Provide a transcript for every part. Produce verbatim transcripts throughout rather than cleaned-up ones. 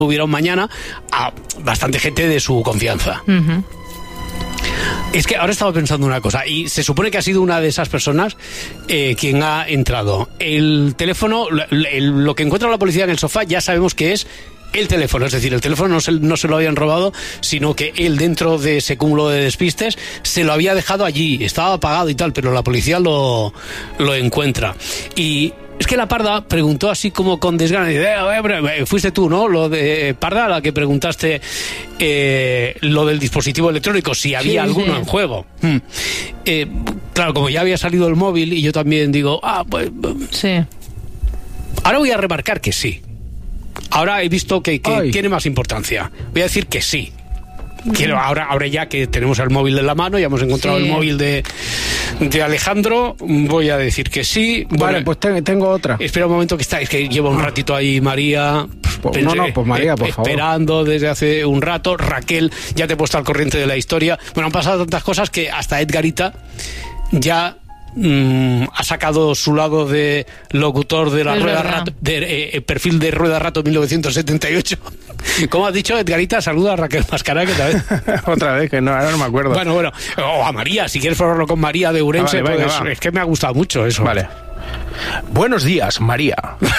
hubiera un mañana a bastante gente de su confianza. Uh-huh. Es que ahora estaba pensando una cosa, y se supone que ha sido una de esas personas eh, quien ha entrado. El teléfono, el, lo que encuentra la policía en el sofá, ya sabemos que es el teléfono, es decir, el teléfono no se, no se lo habían robado, sino que él, dentro de ese cúmulo de despistes, se lo había dejado allí, estaba apagado y tal, pero la policía lo, lo encuentra. Y es que la Parda preguntó así como con desgana, eh, fuiste tú, ¿no? Lo de Parda, la que preguntaste eh, lo del dispositivo electrónico, si había sí, alguno sí. en juego. Hmm. Eh, claro, como ya había salido el móvil, y yo también digo, ah, pues... Sí. Ahora voy a remarcar que sí. Ahora he visto que, que tiene más importancia. Voy a decir que sí. Quiero, ahora, ahora ya que tenemos el móvil en la mano, ya hemos encontrado sí. el móvil de, de Alejandro, voy a decir que sí. Vale, bueno, pues te, tengo otra. Espera un momento que está, es que lleva un ratito ahí María. Pues, pensé, no, no, pues María, por favor. Esperando desde hace un rato. Raquel, ya te he puesto al corriente de la historia. Bueno, han pasado tantas cosas que hasta Edgarita ya... Mm, ha sacado su lado de locutor de la es Rueda verdad. Rato, de eh, perfil de Rueda Rato mil novecientos setenta y ocho. ¿Cómo has dicho, Edgarita? Saluda a Raquel Mascará, que tal vez. Otra vez, que no, ahora no me acuerdo. Bueno, bueno, o a María, si quieres probarlo con María de Urense, ah, vale, pues, venga, es que me ha gustado mucho eso. Vale. Buenos días, María.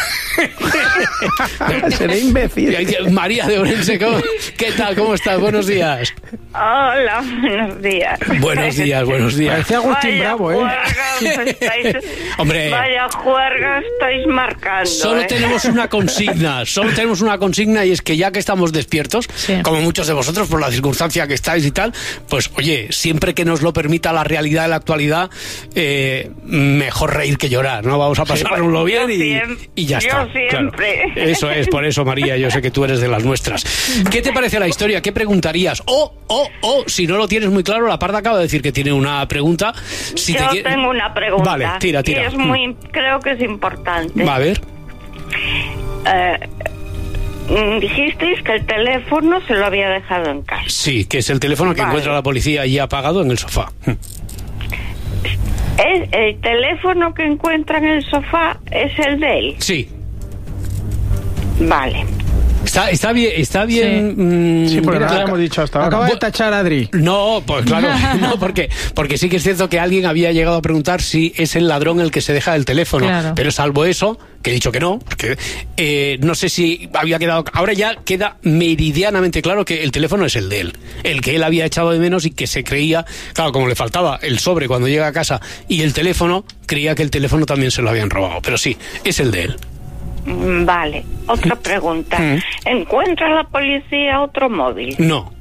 Seré imbécil. María de Orense, ¿qué tal? ¿Cómo estás? Buenos días. Hola, buenos días. Buenos días, buenos días. Parece Agustín vaya Bravo, ¿eh? Estáis, Hombre. Vaya juerga estáis marcando. Solo ¿eh? tenemos una consigna, solo tenemos una consigna, y es que ya que estamos despiertos, sí. como muchos de vosotros, por la circunstancia que estáis y tal, pues oye, siempre que nos lo permita la realidad de la actualidad, eh, mejor reír que llorar, ¿no? Vamos a pasárnoslo bien y, y ya está. Yo siempre. Claro. Eso es, por eso, María, yo sé que tú eres de las nuestras. ¿Qué te parece la historia? ¿Qué preguntarías? O, o, o, si no lo tienes muy claro, la Parda acaba de decir que tiene una pregunta. Si yo te... tengo una pregunta. Vale, tira, tira. Y es muy, creo que es importante. Va a ver. Eh... Dijisteis que el teléfono se lo había dejado en casa. Sí, que es el teléfono que vale. encuentra la policía allí apagado en el sofá. ¿El, el teléfono que encuentra en el sofá es el de él? Sí. Vale. Está, está bien, está bien. Sí, mmm, sí porque mira, no lo hemos dicho hasta ahora. Acaba de tachar a Adri. No, pues claro, no, porque, porque sí que es cierto que alguien había llegado a preguntar si es el ladrón el que se deja el teléfono. Claro. Pero salvo eso, que he dicho que no, porque eh, no sé si había quedado... Ahora ya queda meridianamente claro que el teléfono es el de él. El que él había echado de menos y que se creía... Claro, como le faltaba el sobre cuando llega a casa y el teléfono, creía que el teléfono también se lo habían robado. Pero sí, es el de él. Vale, otra pregunta. Mm. ¿Encuentra la policía otro móvil? No.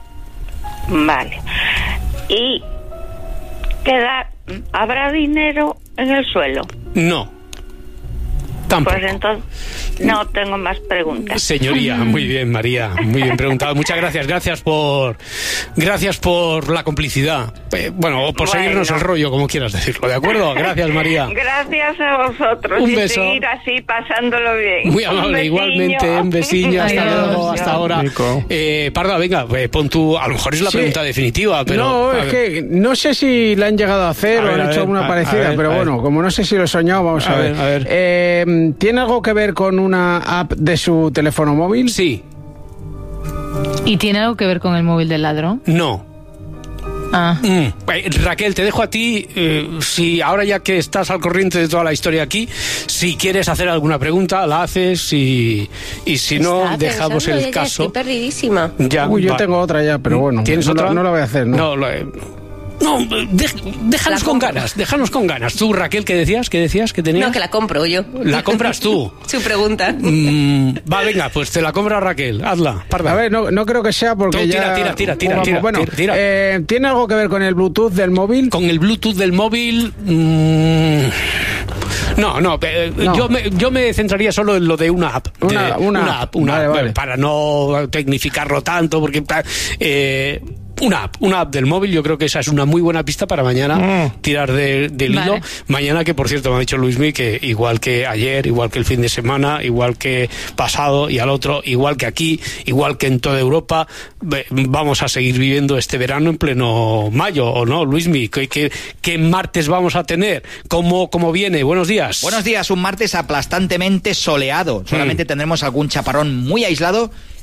Vale. ¿Y queda, habrá dinero en el suelo? No. Tampoco. Pues entonces no tengo más preguntas. Señoría, muy bien, María, muy bien preguntado. Muchas gracias, gracias por gracias por la complicidad. Eh, bueno, o por bueno. seguirnos el rollo, como quieras decirlo, ¿de acuerdo? Gracias, María. Gracias a vosotros. Un y beso. seguir así pasándolo bien. Muy amable, un igualmente, un besillo, hasta Adiós, luego, hasta Dios. ahora. Eh, Parda, venga, eh, pon tú, a lo mejor es la sí. pregunta definitiva, pero... No, es que no sé si la han llegado a hacer a o ver, han hecho ver, alguna a, parecida, a ver, pero bueno, ver. como no sé si lo he soñado, vamos a, a ver. ver. A ver. Eh, ¿Tiene algo que ver con una app de su teléfono móvil? Sí. ¿Y tiene algo que ver con el móvil del ladrón? No. Ah. Mm. Eh, Raquel, te dejo a ti, eh, si ahora ya que estás al corriente de toda la historia aquí, si quieres hacer alguna pregunta, la haces y, y si no, Estaba dejamos el ella, caso. Estoy perdidísima. Ya, Uy, yo va. tengo otra ya, pero bueno. ¿Tienes no otra? La, no la voy a hacer, ¿no? No, lo, eh, no de, déjanos con ganas, déjanos con ganas. Tú, Raquel, ¿qué decías? ¿Qué decías que tenías? No, que la compro yo. ¿La compras tú? Su pregunta. Mm, va, venga, pues te la compra Raquel, hazla. Parda. A ver, no, no creo que sea porque tú, ya... Tira, tira, tira, tira, bueno, tira, tira. Eh, ¿tiene algo que ver con el Bluetooth del móvil? Con el Bluetooth del móvil... Mmm... No, no, eh, no. Yo, me, yo me centraría solo en lo de una app. Una, de, una, una app, una vale, app vale. Para no tecnificarlo tanto, porque... Eh, Una app, una app del móvil, yo creo que esa es una muy buena pista para mañana mm. tirar de, del vale. hilo. Mañana, que por cierto me ha dicho Luismi que igual que ayer, igual que el fin de semana, igual que pasado y al otro, igual que aquí, igual que en toda Europa, vamos a seguir viviendo este verano en pleno mayo, ¿o no, Luismi? ¿Qué, qué, qué martes vamos a tener? ¿Cómo, cómo viene? Buenos días. Buenos días, un martes aplastantemente soleado. Solamente mm. tendremos algún chaparrón muy aislado